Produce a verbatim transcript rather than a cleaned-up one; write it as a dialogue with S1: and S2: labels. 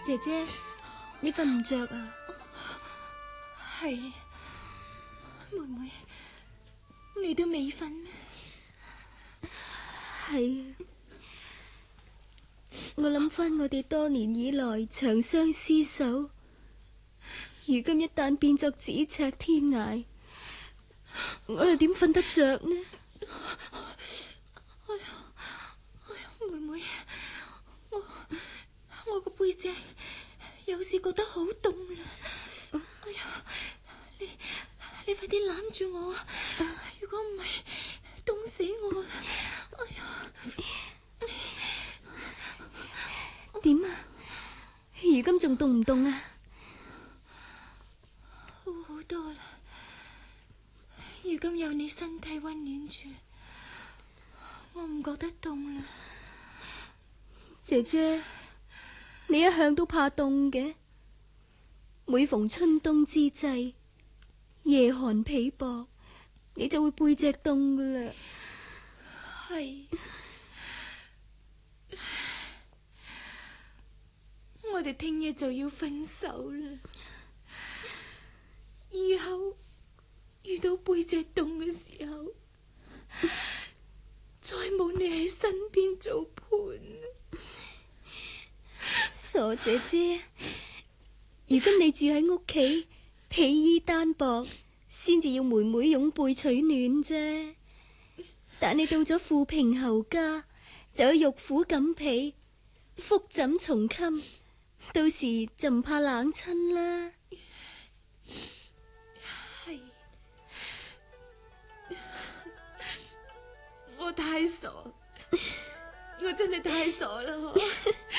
S1: 姐姐，你瞓唔着啊？
S2: 係，妹妹，你都未瞓咩？
S1: 係啊，我諗翻我哋多年以來長相廝守，如今一旦變作咫尺天涯，我又點瞓得着呢？
S2: 哎呀，哎呀，妹妹，我我個背脊有時覺得好凍啦。哎呀，你你快啲攬住我啊！如果唔係，凍死我啦！哎呀，
S1: 點啊？如今仲凍唔凍啊？
S2: 好好多啦。如今有你身體溫暖住，我唔覺得凍啦。
S1: 姐姐，你一向都怕凍嘅，每逢春冬之際，夜寒被薄，你就會背脊凍噶啦。
S2: 係，我哋聽日就要分手啦。以後遇到背脊凍嘅時候，再冇你喺身邊做伴。
S1: 傻姐姐，如今你住喺屋企，被衣單薄，先至要妹妹擁背取暖啫。但你到咗富平侯家，就有玉虎錦被、福枕松衾，到時就唔怕冷親啦。
S2: 係，我太傻，我真係太傻啦！